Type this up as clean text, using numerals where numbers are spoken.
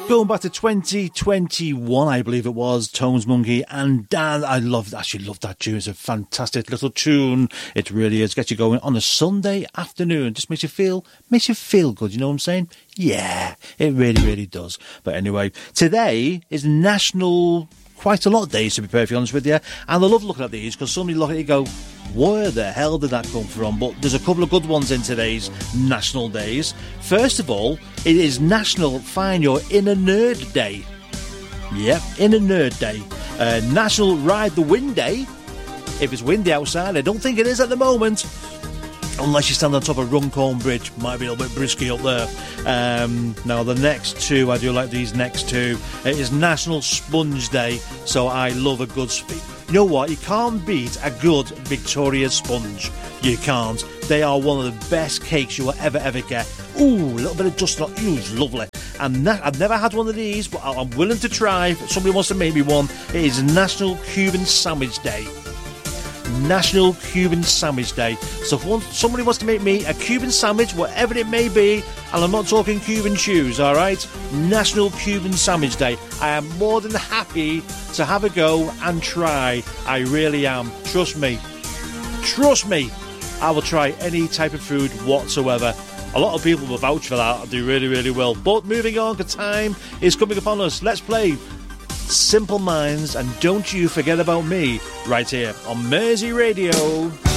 Going back to 2021, I believe it was, Tones Monkey and Dan. I actually love that tune. It's a fantastic little tune. It really is. Gets you going on a Sunday afternoon. Just makes you feel good. You know what I'm saying? Yeah, it really, really does. But anyway, today is National... Quite a lot of days, to be perfectly honest with you. And I love looking at these because somebody look at it and go, where the hell did that come from? But there's a couple of good ones in today's National Days. First of all, it is National Find Your Inner Nerd Day. Yep, Inner Nerd Day. National Ride the Wind Day. If it's windy outside, I don't think it is at the moment. Unless you stand on top of Runcorn Bridge, might be a little bit brisky up there. Now, the next two, I do like these next two. It is National Sponge Day, so I love a good... You know what? You can't beat a good Victoria sponge. You can't. They are one of the best cakes you will ever get. Ooh, a little bit of dust on it. Ooh, it's lovely. And I've never had one of these, but I'm willing to try. If somebody wants to make me one, it is National Cuban Sandwich Day. National Cuban Sandwich Day. So if somebody wants to make me a Cuban sandwich, whatever it may be, and I'm not talking Cuban shoes, alright? National Cuban Sandwich Day. I am more than happy to have a go and try. I really am. Trust me. Trust me. I will try any type of food whatsoever. A lot of people will vouch for that. I do really, really well. But moving on, because time is coming upon us. Let's play Simple Minds and Don't You Forget About Me right here on Mersey Radio.